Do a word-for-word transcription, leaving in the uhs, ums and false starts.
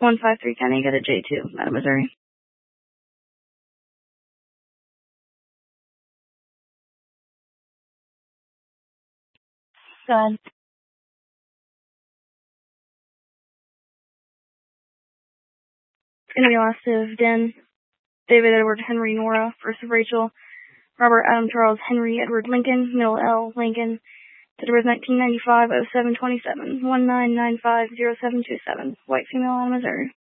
one five three Kenny, get a J two, Madam Missouri. Go ahead. In the last of Den, David Edward Henry Nora, first of Rachel, Robert Adam Charles Henry Edward Lincoln, middle L Lincoln, date of birth nineteen ninety-five, oh seven twenty-seven, one nine nine five zero seven two seven, white female out of Missouri.